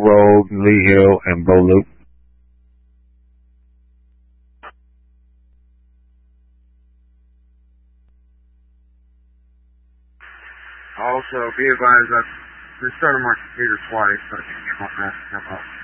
Road, Lee Hill, and Bow Loop. Also, be advised I've restarted my computer twice, so I think you won't have to come up.